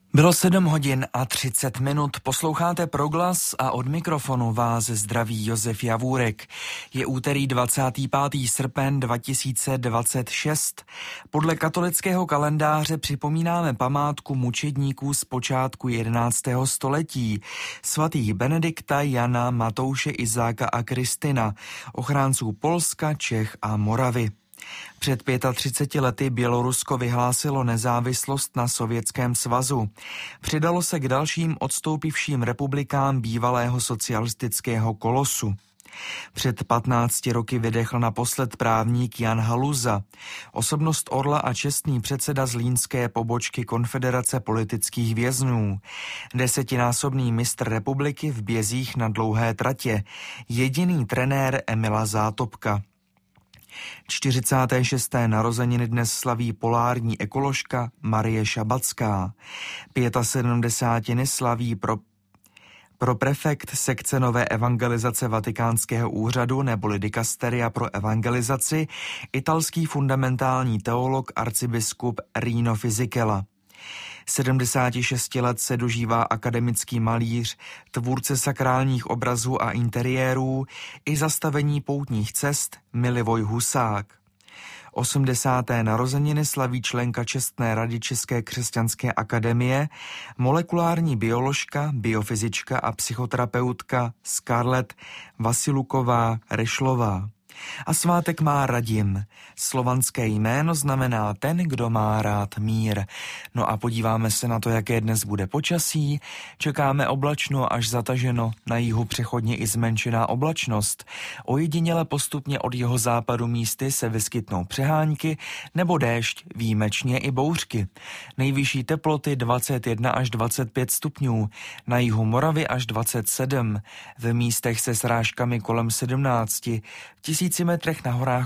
Bylo 7 hodin a 30 minut, posloucháte Proglas a od mikrofonu vás zdraví Josef Javůrek. Je úterý 25. srpen 2026. Podle katolického kalendáře připomínáme památku mučedníků z počátku 11. století, svatých Benedikta, Jana, Matouše, Izáka a Kristina, ochránců Polska, Čech a Moravy. Před 35 lety Bělorusko vyhlásilo nezávislost na Sovětském svazu. Přidalo se k dalším odstoupivším republikám bývalého socialistického kolosu. Před 15 roky vydechl naposled právník Jan Haluza, osobnost orla a čestný předseda zlínské pobočky Konfederace politických vězňů, 10násobný mistr republiky v bězích na dlouhé tratě, jediný trenér Emila Zátopka. 46. narozeniny dnes slaví polární ekoložka Marie Šabatská. 75. slaví pro prefekt sekce nové evangelizace Vatikánského úřadu neboli dikasteria pro evangelizaci italský fundamentální teolog arcibiskup Rino Fisichella. 76 let se dožívá akademický malíř, tvůrce sakrálních obrazů a interiérů i zastavení poutních cest Milivoj Husák. 80. narozeniny slaví členka čestné rady České křesťanské akademie, molekulární bioložka, biofyzička a psychoterapeutka Scarlett Vasiluková-Rešlová. A svátek má Radim. Slovanské jméno znamená ten, kdo má rád mír. No a podíváme se na to, jaké dnes bude počasí. Čekáme oblačno až zataženo, na jihu přechodně i zmenšená oblačnost. Ojediněle postupně od jihozápadu místy se vyskytnou přehánky nebo déšť, výjimečně i bouřky. Nejvyšší teploty 21 až 25 stupňů, na jihu Moravy až 27, v místech se srážkami kolem 17, v 1000 metrech na horách